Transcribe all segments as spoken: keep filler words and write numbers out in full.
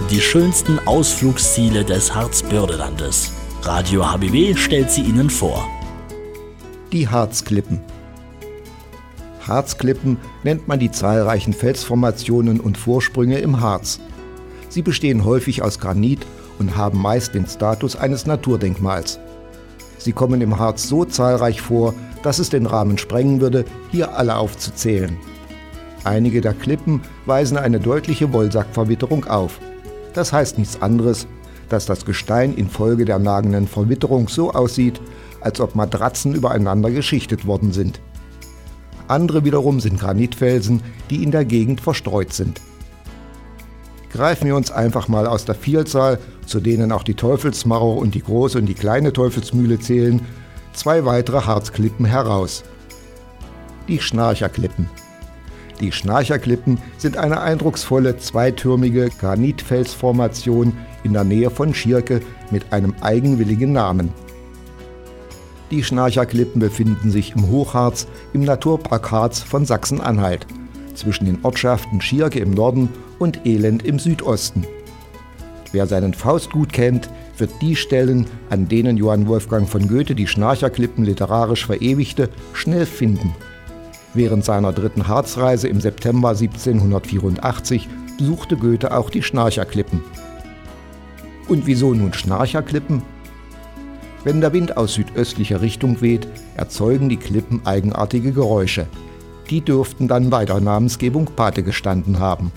die schönsten Ausflugsziele des Harzbördelandes. Radio H B W stellt sie Ihnen vor. Die Harzklippen. Harzklippen nennt man die zahlreichen Felsformationen und Vorsprünge im Harz. Sie bestehen häufig aus Granit und haben meist den Status eines Naturdenkmals. Sie kommen im Harz so zahlreich vor, dass es den Rahmen sprengen würde, hier alle aufzuzählen. Einige der Klippen weisen eine deutliche Wollsackverwitterung auf. Das heißt nichts anderes, dass das Gestein infolge der nagenden Verwitterung so aussieht, als ob Matratzen übereinander geschichtet worden sind. Andere wiederum sind Granitfelsen, die in der Gegend verstreut sind. Greifen wir uns einfach mal aus der Vielzahl, zu denen auch die Teufelsmarrow und die große und die kleine Teufelsmühle zählen, zwei weitere Harzklippen heraus. Die Schnarcherklippen. Die Schnarcherklippen sind eine eindrucksvolle zweitürmige Granitfelsformation in der Nähe von Schierke mit einem eigenwilligen Namen. Die Schnarcherklippen befinden sich im Hochharz im Naturpark Harz von Sachsen-Anhalt, zwischen den Ortschaften Schierke im Norden und Elend im Südosten. Wer seinen Faust gut kennt, wird die Stellen, an denen Johann Wolfgang von Goethe die Schnarcherklippen literarisch verewigte, schnell finden. Während seiner dritten Harzreise im September siebzehnhundertvierundachtzig besuchte Goethe auch die Schnarcherklippen. Und wieso nun Schnarcherklippen? Wenn der Wind aus südöstlicher Richtung weht, erzeugen die Klippen eigenartige Geräusche. Die dürften dann bei der Namensgebung Pate gestanden haben.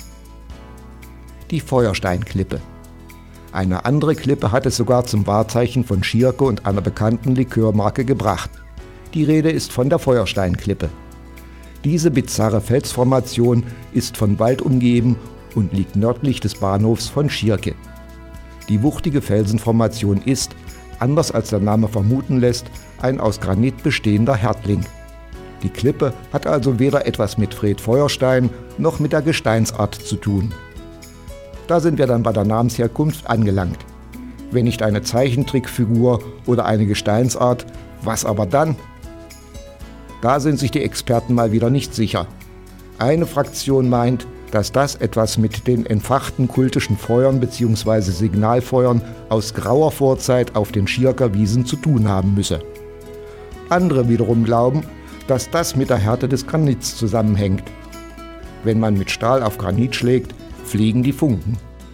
Die Feuersteinklippe. Eine andere Klippe hat es sogar zum Wahrzeichen von Schierke und einer bekannten Likörmarke gebracht. Die Rede ist von der Feuersteinklippe. Diese bizarre Felsformation ist von Wald umgeben und liegt nördlich des Bahnhofs von Schierke. Die wuchtige Felsenformation ist, anders als der Name vermuten lässt, ein aus Granit bestehender Härtling. Die Klippe hat also weder etwas mit Fred Feuerstein noch mit der Gesteinsart zu tun. Da sind wir dann bei der Namensherkunft angelangt. Wenn nicht eine Zeichentrickfigur oder eine Gesteinsart, was aber dann? Da sind sich die Experten mal wieder nicht sicher. Eine Fraktion meint, dass das etwas mit den entfachten kultischen Feuern bzw. Signalfeuern aus grauer Vorzeit auf den Schierker Wiesen zu tun haben müsse. Andere wiederum glauben, dass das mit der Härte des Granits zusammenhängt. Wenn man mit Stahl auf Granit schlägt, fliegen die Funken.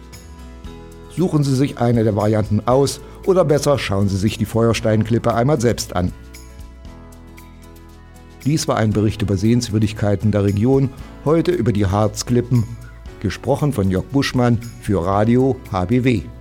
Suchen Sie sich eine der Varianten aus oder besser schauen Sie sich die Feuersteinklippe einmal selbst an. Dies war ein Bericht über Sehenswürdigkeiten der Region, heute über die Harzklippen, gesprochen von Jörg Buschmann für Radio H B W.